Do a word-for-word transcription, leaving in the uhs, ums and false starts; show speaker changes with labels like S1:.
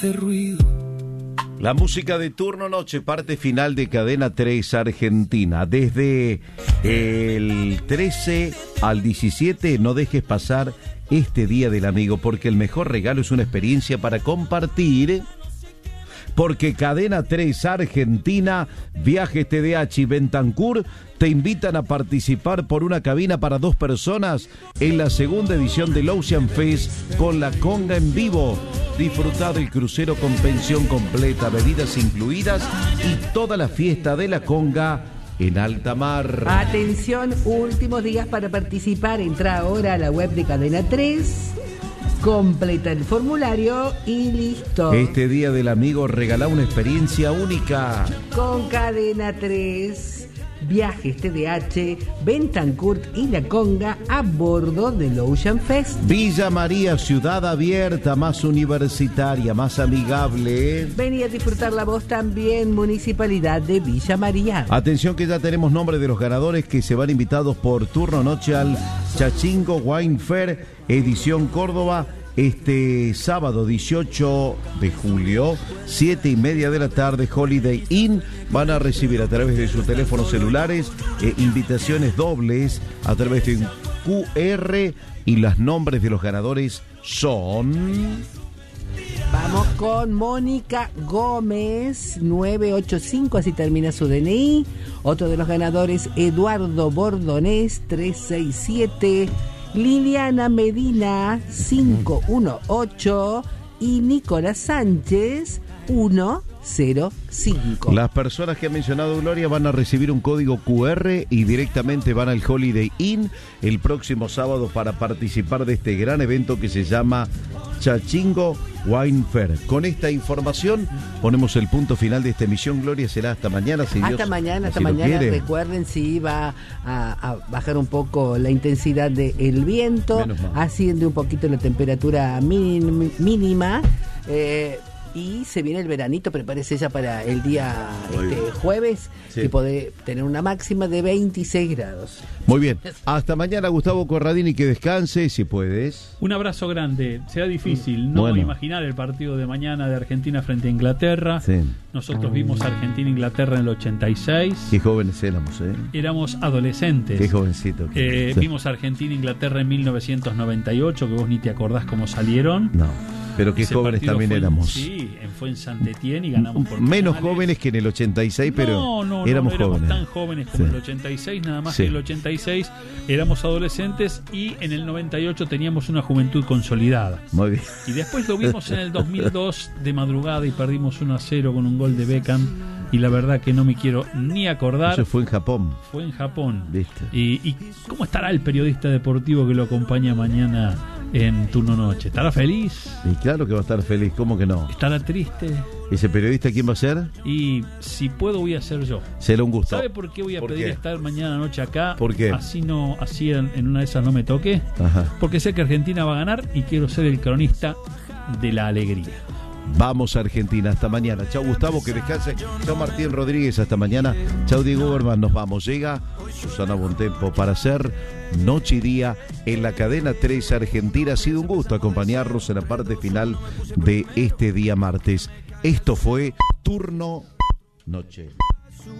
S1: de ruido.
S2: La música de turno noche, parte final de Cadena tres Argentina. Desde el trece al diecisiete, no dejes pasar este Día del Amigo, porque el mejor regalo es una experiencia para compartir. Porque Cadena tres Argentina, Viajes T D H y Bentancur te invitan a participar por una cabina para dos personas en la segunda edición del Ocean Fest con la conga en vivo. Disfrutar del crucero con pensión completa, bebidas incluidas y toda la fiesta de la conga en alta mar.
S3: Atención, últimos días para participar. Entra ahora a la web de Cadena tres, completa el formulario y listo.
S2: Este Día del Amigo regala una experiencia única.
S3: Con Cadena tres, Viajes T D H, Bentancurt y La Conga a bordo del Ocean Fest.
S2: Villa María, ciudad abierta, más universitaria, más amigable.
S3: Vení a disfrutar la voz también, Municipalidad de Villa María.
S2: Atención que ya tenemos nombre de los ganadores que se van invitados por turno noche al Chachingo Wine Fair, edición Córdoba. Este sábado dieciocho de julio, siete y media de la tarde, Holiday Inn. Van a recibir a través de sus teléfonos celulares eh, invitaciones dobles a través de un Q R y los nombres de los ganadores son...
S3: Vamos con Mónica Gómez, nueve ocho cinco, así termina su D N I. Otro de los ganadores, Eduardo Bordonés, tres seis siete. Liliana Medina, cinco uno ocho. Y Nicolás Sánchez, uno cero cinco.
S2: Las personas que ha mencionado Gloria van a recibir un código Q R y directamente van al Holiday Inn el próximo sábado para participar de este gran evento que se llama Chachingo Wine Fair. Con esta información ponemos el punto final de esta emisión. Gloria, será hasta mañana. Si
S3: hasta
S2: Dios,
S3: mañana, hasta
S2: si
S3: mañana. Recuerden, si va a, a bajar un poco la intensidad del viento, asciende un poquito la temperatura mín, mínima. Eh, Y se viene el veranito, prepárese ya para el día este, jueves, sí, que puede tener una máxima de veintiséis grados.
S2: Muy bien, hasta mañana Gustavo Corradini, que descanse si puedes.
S4: Un abrazo grande, será difícil no bueno. imaginar el partido de mañana de Argentina frente a Inglaterra. Sí. Nosotros vimos a Argentina-Inglaterra en el ochenta y seis.
S2: Qué jóvenes éramos, ¿eh?
S4: Éramos adolescentes.
S2: Qué jovencito.
S4: Que... Eh, sí. Vimos a Argentina-Inglaterra en mil novecientos noventa y ocho, que vos ni te acordás cómo salieron.
S2: No. Pero qué Ese jóvenes también
S4: fue en,
S2: éramos.
S4: Sí, fue en Saint-Étienne y ganamos por
S2: menos
S4: penales.
S2: Jóvenes que en el ochenta y seis, pero
S4: no, no,
S2: éramos,
S4: no, éramos
S2: jóvenes.
S4: tan jóvenes como en sí. el ochenta y seis, nada más sí. que en el ochenta y seis éramos adolescentes y en el noventa y ocho teníamos una juventud consolidada.
S2: Muy bien.
S4: Y después lo vimos en el dos mil dos de madrugada y perdimos uno a cero con un gol de Beckham. Y la verdad que no me quiero ni acordar.
S2: Eso fue en Japón.
S4: Fue en Japón.
S2: ¿Viste?
S4: Y, y ¿cómo estará el periodista deportivo que lo acompaña mañana en turno noche? ¿Estará feliz?
S2: Y claro que va a estar feliz, ¿cómo que no?
S4: ¿Estará triste?
S2: ¿Ese periodista quién va a ser?
S4: Y si puedo voy a ser yo.
S2: Será un gusto.
S4: ¿Sabe por qué voy a
S2: ¿Por
S4: pedir
S2: qué?
S4: estar mañana noche acá?
S2: ¿Por qué?
S4: Así no, así en, en una de esas no me toque.
S2: Ajá.
S4: Porque sé que Argentina va a ganar y quiero ser el cronista de la alegría.
S2: Vamos a Argentina, hasta mañana. Chau Gustavo, que descanse. Chau Martín Rodríguez, hasta mañana. Chau Diego Berman, nos vamos. Llega Susana Bontempo para hacer Noche y Día en la Cadena tres Argentina. Ha sido un gusto acompañarnos en la parte final de este día martes. Esto fue Turno Noche.